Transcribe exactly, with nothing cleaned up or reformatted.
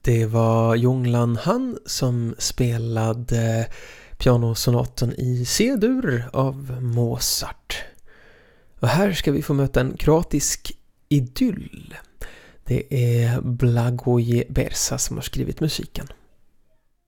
Det var Jonglan Han som spelade pianosonaten i C-dur av Mozart. Och här ska vi få möta en kroatisk idyll. Det är Blagoje Bersa som har skrivit musiken.